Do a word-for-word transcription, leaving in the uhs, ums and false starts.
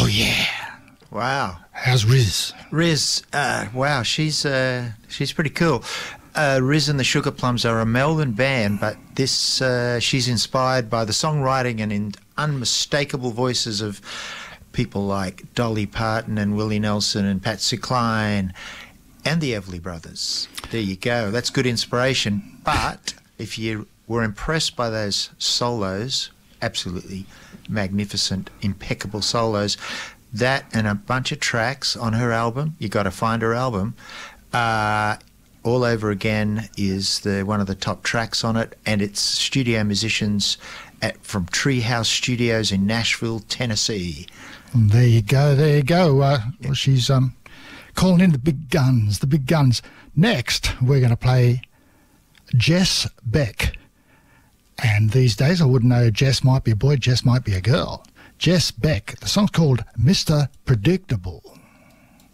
Oh, yeah. Wow. How's Riz? Riz, uh, wow, she's uh, she's pretty cool. Uh, Riz and the Sugar Plums are a Melbourne band, but this uh, she's inspired by the songwriting and in unmistakable voices of people like Dolly Parton and Willie Nelson and Patsy Cline and the Everly Brothers. There you go. That's good inspiration. But if you were impressed by those solos, absolutely magnificent, impeccable solos, that and a bunch of tracks on her album, you got to find her album, uh, All Over Again is the one of the top tracks on it, and it's studio musicians at, from Treehouse Studios in Nashville, Tennessee. And there you go, there you go. Uh, well, she's um, calling in the big guns, the big guns. Next, we're going to play Jess Beck. And these days, I wouldn't know Jess might be a boy, Jess might be a girl. Jess Beck. The song's called Mister Predictable.